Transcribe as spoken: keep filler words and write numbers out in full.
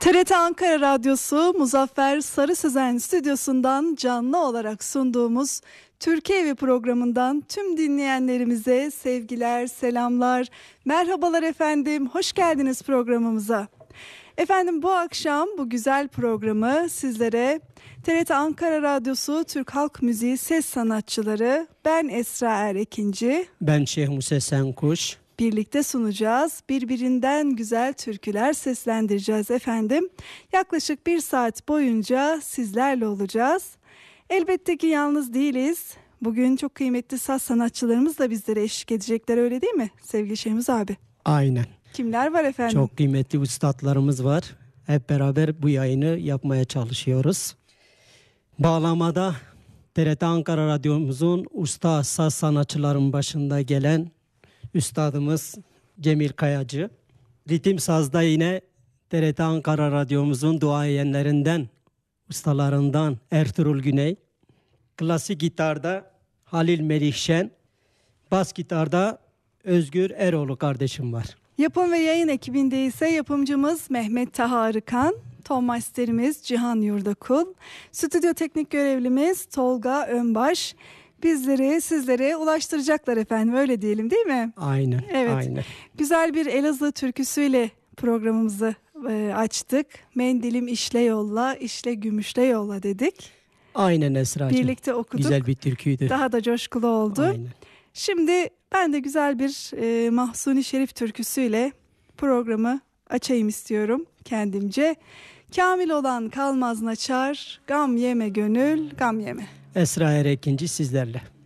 T R T Ankara Radyosu Muzaffer Sarı Sözen stüdyosundan canlı olarak sunduğumuz Türkiye Evi programından tüm dinleyenlerimize sevgiler, selamlar, merhabalar efendim, hoş geldiniz programımıza. Efendim bu akşam bu güzel programı sizlere T R T Ankara Radyosu Türk Halk Müziği ses sanatçıları, ben Esra Erekinci, ben Şeyh Musa Senkuş, birlikte sunacağız. Birbirinden güzel türküler seslendireceğiz efendim. Yaklaşık bir saat boyunca sizlerle olacağız. Elbette ki yalnız değiliz. Bugün çok kıymetli saz sanatçılarımız da bizlere eşlik edecekler, öyle değil mi sevgili Şeyhmuz abi? Aynen. Kimler var efendim? Çok kıymetli üstadlarımız var. Hep beraber bu yayını yapmaya çalışıyoruz. Bağlamada T R T Ankara Radyomuzun usta saz sanatçıların başında gelen üstadımız Cemil Kayacı. Ritim sazda yine T R T Ankara Radyomuzun duayenlerinden, ustalarından Ertuğrul Güney. Klasik gitarda Halil Melihşen. Bas gitarda Özgür Eroğlu kardeşim var. Yapım ve yayın ekibinde ise yapımcımız Mehmet Taha Arıkan, ton masterimiz Cihan Yurdakul, stüdyo teknik görevlimiz Tolga Önbaş. Bizleri sizlere ulaştıracaklar efendim, öyle diyelim değil mi? Aynen. Evet. Aynen. Güzel bir Elazığ türküsüyle programımızı e, açtık. Mendilim işle yolla, işle gümüşle yolla dedik. Aynen Esra'cığım. Birlikte okuduk. Güzel bir türküydü. Daha da coşkulu oldu. Aynen. Şimdi ben de güzel bir e, Mahsuni Şerif türküsüyle programı açayım istiyorum kendimce. Kamil olan kalmaz naçar, gam yeme gönül, gam yeme. Esra Erekinci sizlerle.